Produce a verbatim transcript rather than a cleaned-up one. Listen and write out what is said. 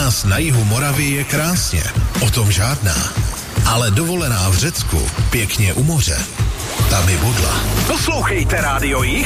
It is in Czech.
nás na jihu Moravy je krásně, o tom žádná. Ale dovolená v Řecku, pěkně u moře, ta by bodla. Poslouchejte Rádio Jich